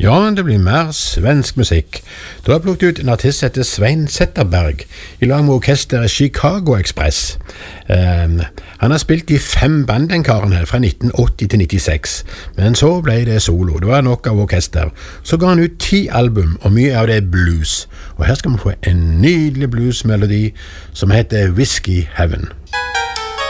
Ja, det blir mer svensk musikk. Da har jeg plukket ut en artist som heter Svein Zetterberg, i lag med orkesteret Chicago Express. Han har spilt i 5 band, den karen her, fra 1980 til 96, men så ble det solo. Det var nok av orkester. Så ga han ut 10 album, og mye av det er blues. Og her skal vi få en nydelig bluesmelodi som heter Whiskey Heaven.